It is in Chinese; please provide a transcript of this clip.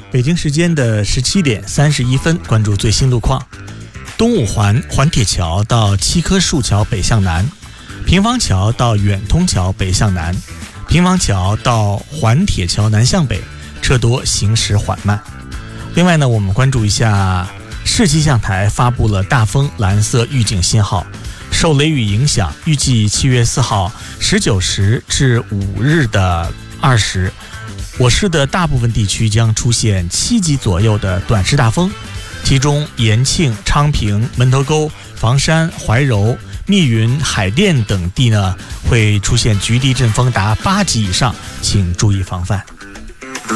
北京时间的17点31分，关注最新路况。东五环环铁桥到七棵树桥北向南，平房桥到远通桥北向南，平房桥到环铁桥南向北，车多行驶缓慢。另外呢，我们关注一下市气象台发布了大风蓝色预警信号，受雷雨影响，预计7月4号19时至5日的20时，我市的大部分地区将出现7级左右的短时大风，其中延庆、昌平、门头沟、房山、怀柔、密云、海淀等地呢会出现局地阵风达8级以上，请注意防范。